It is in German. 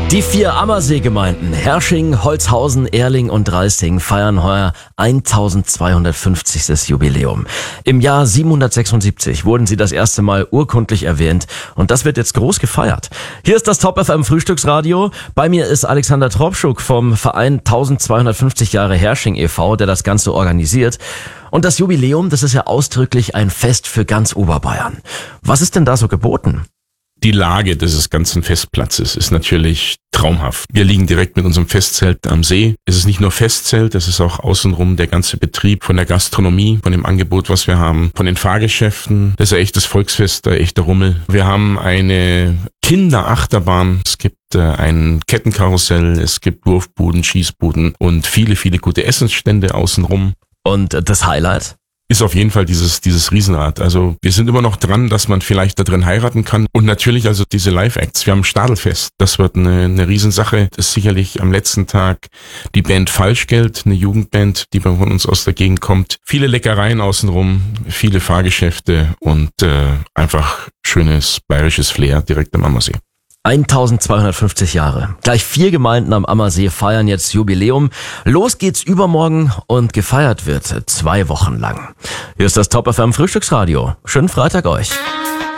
Die 4 Ammersee-Gemeinden Herrsching, Holzhausen, Erling und Dreisting feiern heuer 1250. Jubiläum. Im Jahr 776 wurden sie das erste Mal urkundlich erwähnt und das wird jetzt groß gefeiert. Hier ist das Top FM Frühstücksradio. Bei mir ist Alexander Tropschuk vom Verein 1250 Jahre Herrsching e.V., der das Ganze organisiert. Und das Jubiläum, das ist ja ausdrücklich ein Fest für ganz Oberbayern. Was ist denn da so geboten? Die Lage dieses ganzen Festplatzes ist natürlich traumhaft. Wir liegen direkt mit unserem Festzelt am See. Es ist nicht nur Festzelt, es ist auch außenrum der ganze Betrieb von der Gastronomie, von dem Angebot, was wir haben, von den Fahrgeschäften. Das ist ein echtes Volksfest, ein echter Rummel. Wir haben eine Kinderachterbahn. Es gibt ein Kettenkarussell, es gibt Wurfbuden, Schießbuden und viele, viele gute Essensstände außenrum. Und das Highlight? Ist auf jeden Fall dieses Riesenrad. Also wir sind immer noch dran, dass man vielleicht da drin heiraten kann. Und natürlich also diese Live-Acts. Wir haben Stadelfest. Das wird eine Riesensache. Das ist sicherlich am letzten Tag die Band Falschgeld, eine Jugendband, die von uns aus der Gegend kommt. Viele Leckereien außenrum, viele Fahrgeschäfte und einfach schönes bayerisches Flair direkt am Ammersee. 1250 Jahre. Gleich 4 Gemeinden am Ammersee feiern jetzt Jubiläum. Los geht's übermorgen und gefeiert wird 2 Wochen lang. Hier ist das Top FM Frühstücksradio. Schönen Freitag euch.